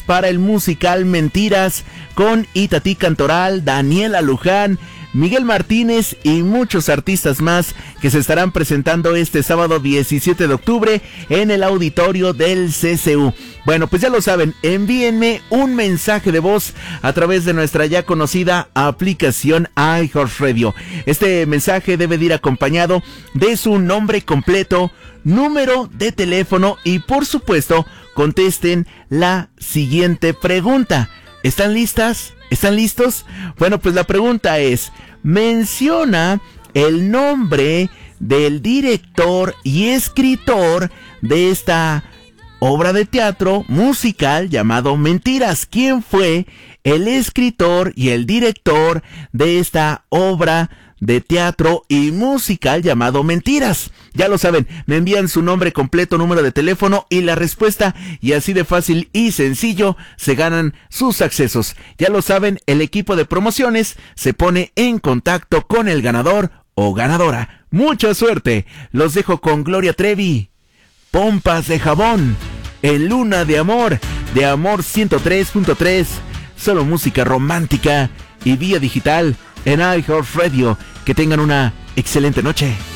para el musical Mentiras con Itatí Cantoral, Daniela Luján, Miguel Martínez y muchos artistas más que se estarán presentando este sábado 17 de octubre en el auditorio del CCU. Bueno, pues ya lo saben, envíenme un mensaje de voz a través de nuestra ya conocida aplicación iHeartRadio. Este mensaje debe de ir acompañado de su nombre completo, número de teléfono y por supuesto contesten la siguiente pregunta. ¿Están listas? ¿Están listos? Bueno, pues la pregunta es, menciona el nombre del director y escritor de esta obra de teatro musical llamado Mentiras. ¿Quién fue el escritor y el director de esta obra de teatro y musical llamado Mentiras? Ya lo saben, me envían su nombre completo, número de teléfono y la respuesta, y así de fácil y sencillo se ganan sus accesos. Ya lo saben, el equipo de promociones se pone en contacto con el ganador o ganadora. ¡Mucha suerte! Los dejo con Gloria Trevi, Pompas de Jabón, en Luna de Amor 103.3, solo música romántica y vía digital en iHeartRadio. Que tengan una excelente noche.